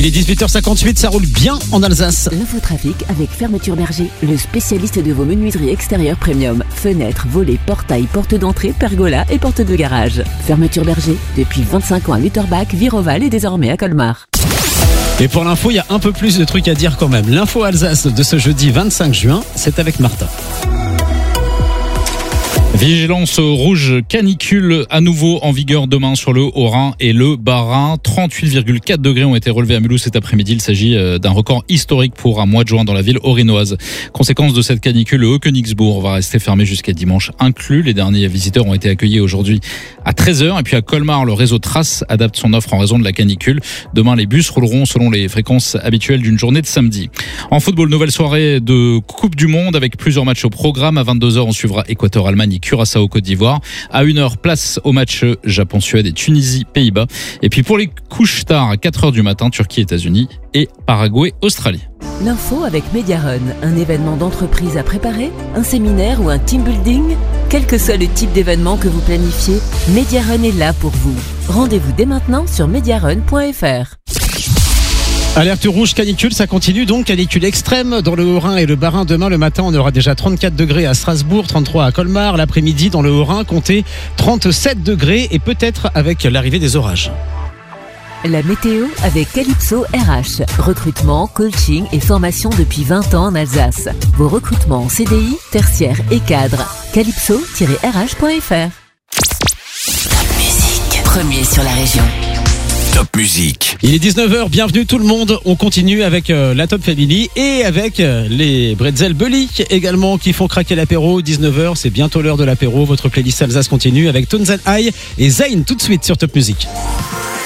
est 18h58, ça roule bien en Alsace. L'infotrafic avec Fermeture Berger, le spécialiste de vos menuiseries extérieures premium. Fenêtres, volets, portails, portes d'entrée, pergolas et portes de garage. Fermeture Berger, depuis 25 ans à Lutterbach, Viroval et désormais à Colmar. Et pour l'info, il y a un peu plus de trucs à dire quand même. L'info Alsace de ce jeudi 25 juin, c'est avec Martin. Vigilance rouge canicule à nouveau en vigueur demain sur le Haut-Rhin et le Bas-Rhin. 38,4 degrés ont été relevés à Mulhouse cet après-midi. Il s'agit d'un record historique pour un mois de juin dans la ville haut-rhinoise. Conséquence de cette canicule, le Haut-Königsbourg va rester fermé jusqu'à dimanche inclus. Les derniers visiteurs ont été accueillis aujourd'hui à 13h. Et puis à Colmar, le réseau Trace adapte son offre en raison de la canicule. Demain, les bus rouleront selon les fréquences habituelles d'une journée de samedi. En football, nouvelle soirée de Coupe du Monde avec plusieurs matchs au programme. À 22h, on suivra Équateur-Allemagne et Curaçao Côte d'Ivoire. À 1h, place au match Japon-Suède et Tunisie-Pays-Bas. Et puis pour les couches tard, à 4h du matin, Turquie-États-Unis et Paraguay-Australie. L'info avec Mediarun, un événement d'entreprise à préparer, un séminaire ou un team building. Quel que soit le type d'événement que vous planifiez, Mediarun est là pour vous. Rendez-vous dès maintenant sur mediarun.fr. Alerte rouge canicule, ça continue donc, canicule extrême dans le Haut-Rhin et le Bas-Rhin. Demain le matin, on aura déjà 34 degrés à Strasbourg, 33 à Colmar. L'après-midi dans le Haut-Rhin, comptez 37 degrés et peut-être avec l'arrivée des orages. La météo avec Calypso RH. Recrutement, coaching et formation depuis 20 ans en Alsace. Vos recrutements en CDI, tertiaire et cadre. calypso-rh.fr. Top musique. Premier sur la région. Top musique. Il est 19h, bienvenue tout le monde. On continue avec la Top Family et avec les Bretzel Bully également qui font craquer l'apéro. 19h, c'est bientôt l'heure de l'apéro. Votre playlist Alsace continue avec Tones and I et Zayn tout de suite sur Top Musique.